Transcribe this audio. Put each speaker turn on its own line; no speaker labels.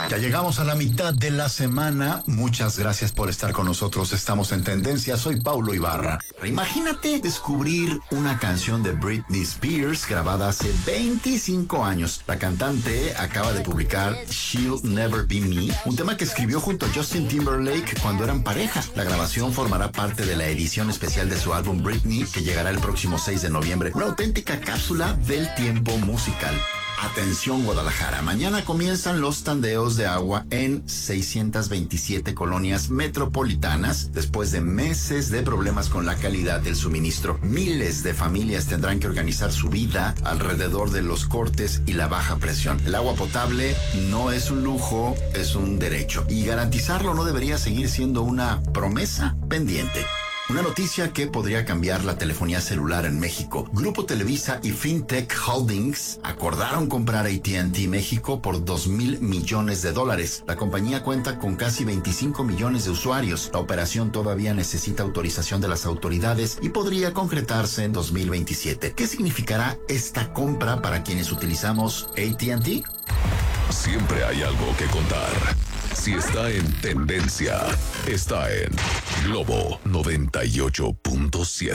Ya llegamos a la mitad de la semana. Muchas gracias por estar con nosotros. Estamos en Tendencia. Soy Paulo Ibarra. Imagínate descubrir una canción de Britney Spears grabada hace 25 años. La cantante acaba de publicar She'll Never Be Me, un tema que escribió junto a Justin Timberlake cuando eran pareja. La grabación formará parte de la edición especial de su álbum Britney, que llegará el próximo 6 de noviembre. Una auténtica cápsula del tiempo musical. Atención Guadalajara, mañana comienzan los tandeos de agua en 627 colonias metropolitanas después de meses de problemas con la calidad del suministro. Miles de familias tendrán que organizar su vida alrededor de los cortes y la baja presión. El agua potable no es un lujo, es un derecho, y garantizarlo no debería seguir siendo una promesa pendiente. Una noticia que podría cambiar la telefonía celular en México. Grupo Televisa y Fintech Holdings acordaron comprar AT&T México por $2,000 millones. La compañía cuenta con casi 25 millones de usuarios. La operación todavía necesita autorización de las autoridades y podría concretarse en 2027. ¿Qué significará esta compra para quienes utilizamos AT&T?
Siempre hay algo que contar. Si está en tendencia, está en Globo 98.7.